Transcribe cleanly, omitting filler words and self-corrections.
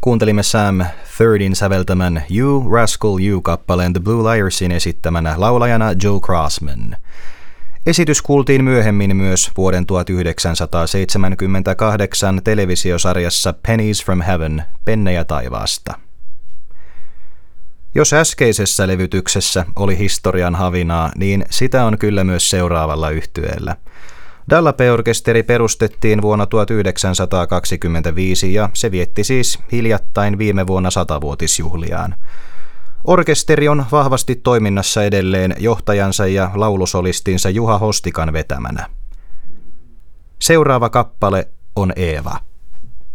Kuuntelimme Sam Thirdin säveltämän You Rascal You-kappaleen The Blue Liarsin esittämänä laulajana Joe Crossman. Esitys kuultiin myöhemmin myös vuoden 1978 televisiosarjassa Pennies from Heaven, Pennejä taivaasta. Jos äskeisessä levytyksessä oli historian havinaa, niin sitä on kyllä myös seuraavalla yhtyeellä. Dallape-orkesteri perustettiin vuonna 1925 ja se vietti siis hiljattain viime vuonna 100-vuotisjuhliaan. Orkesteri on vahvasti toiminnassa edelleen johtajansa ja laulusolistinsa Juha Hostikan vetämänä. Seuraava kappale on Eeva.